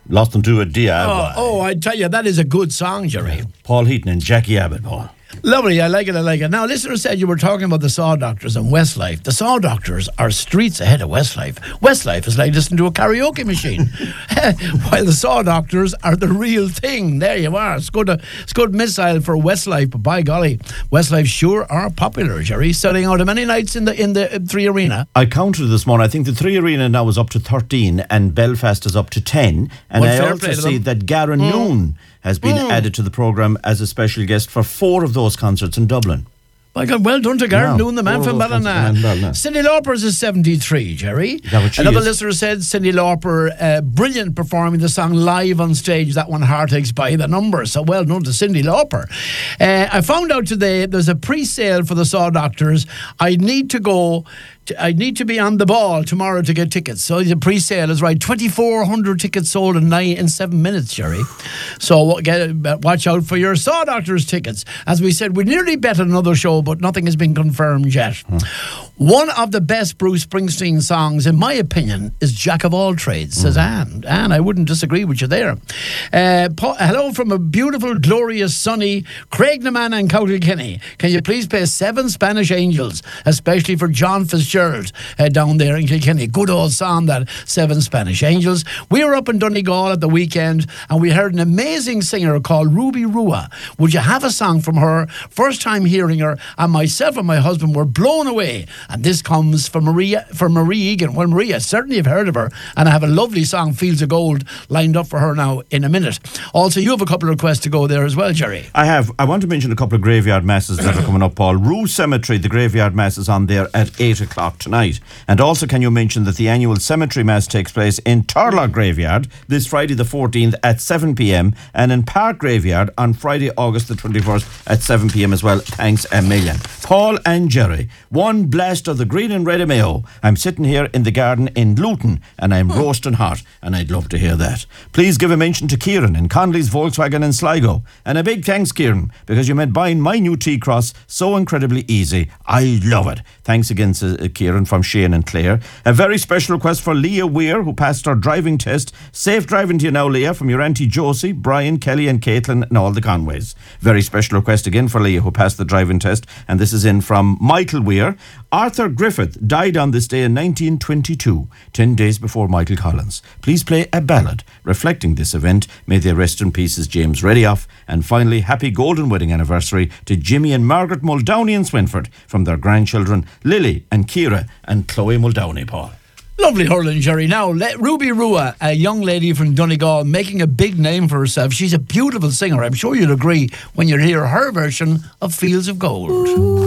Lost them to a Diablo. Oh, I tell you, that is a good song, Jerry. Paul Heaton and Jackie Abbott, Paul. Lovely, I like it. Now, listener said you were talking about the Saw Doctors and Westlife. The Saw Doctors are streets ahead of Westlife. Westlife is like listening to a karaoke machine, while the Saw Doctors are the real thing. There you are. It's good missile for Westlife, but by golly, Westlife sure are popular, Jerry. Selling out many nights in the Three Arena. I counted this morning. I think the Three Arena now is up to 13 and Belfast is up to 10. And I also see that Garen Noon has been added to the programme as a special guest for 4 of those concerts in Dublin. My God, well done to Garen Noon, the man from Ballina. Cyndi Lauper's is 73, Jerry. Another listener said Cyndi Lauper, brilliant performing the song live on stage. That one heartaches by the number. So well done to Cyndi Lauper. I found out today there's a pre-sale for the Saw Doctors. I need to be on the ball tomorrow to get tickets. So the pre-sale is right. 2,400 tickets sold in 7 minutes, Jerry. So watch out for your Saw Doctors tickets. As we said, we nearly bet another show, but nothing has been confirmed yet. One of the best Bruce Springsteen songs, in my opinion, is Jack of All Trades, says Anne. Anne, I wouldn't disagree with you there. Hello from a beautiful, glorious, sunny Craignaman and County. Can you please play 7 Spanish Angels, especially for John Fitzgerald down there in Kilkenny? Good old song, that 7 Spanish Angels. We were up in Donegal at the weekend and we heard an amazing singer called Ruby Rua. Would you have a song from her? First time hearing her, and myself and my husband were blown away. And this comes from Marie Egan. Well, Maria, certainly you've heard of her, and I have a lovely song, Fields of Gold, lined up for her now in a minute. Also, you have a couple of requests to go there as well, Jerry. I have. I want to mention a couple of graveyard masses that are coming up, Paul. Rue Cemetery, the graveyard mass is on there at 8 o'clock tonight. And also, can you mention that the annual cemetery mass takes place in Turlough Graveyard this Friday the 14th at 7 p.m. and in Park Graveyard on Friday, August the 21st at 7 p.m. as well. Thanks a million. Paul and Jerry, one blast of the green and red of Mayo. I'm sitting here in the garden in Luton and I'm roasting hot, and I'd love to hear that. Please give a mention to Kieran in Conley's Volkswagen in Sligo. And a big thanks, Kieran, because you made buying my new T-Cross so incredibly easy. I love it. Thanks again to Kieran from Shane and Clare. A very special request for Leah Weir, who passed her driving test. Safe driving to you now, Leah, from your Auntie Josie, Brian, Kelly and Caitlin and all the Conways. Very special request again for Leah, who passed the driving test. And this is in from Michael Weir. Arthur Griffith died on this day in 1922, 10 days before Michael Collins. Please play a ballad reflecting this event. May they rest in peace as James Redioff. And finally, happy golden wedding anniversary to Jimmy and Margaret Muldowney in Swinford from their grandchildren Lily and Ciara and Chloe Muldowney, Paul. Lovely hurling, Jerry. Now, Ruby Rua, a young lady from Donegal, making a big name for herself. She's a beautiful singer. I'm sure you'll agree when you hear her version of Fields of Gold.